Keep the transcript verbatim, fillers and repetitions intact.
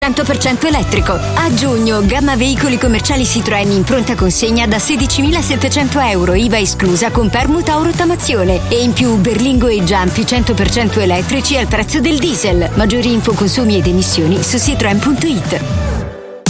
cento per cento elettrico. A giugno, gamma veicoli commerciali Citroën in pronta consegna da sedicimilasettecento euro, I V A esclusa con permuta o rottamazione. E in più Berlingo e Giampi cento per cento elettrici al prezzo del diesel. Maggiori info, consumi ed emissioni su citroen punto it.